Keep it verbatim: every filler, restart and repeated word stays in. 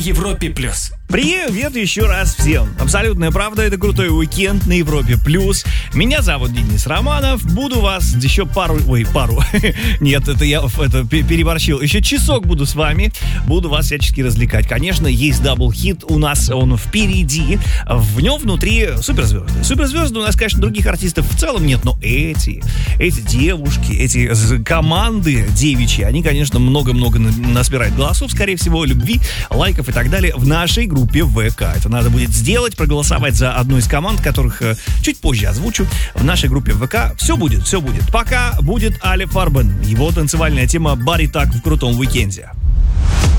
Европе плюс. Привет еще раз всем. Абсолютная правда, это крутой уикенд на Европе плюс. Меня зовут Денис Романов. Буду вас еще пару... Ой, пару. Нет, это я это, переборщил. Еще часок буду с вами. Буду вас всячески развлекать. Конечно, есть дабл-хит у нас, он впереди. В нем внутри суперзвезды. Суперзвезды у нас, конечно, других артистов в целом нет, но эти, эти девушки, эти команды девичьи, они, конечно, много-много насобирают голосов, скорее всего, любви, лайков и так далее в нашей группе. группе ВК. Это надо будет сделать, проголосовать за одну из команд, которых э, чуть позже озвучу в нашей группе ВК. Все будет, все будет. Пока будет Ali Farben. Его танцевальная тема «Body Talk» в крутом уикенде.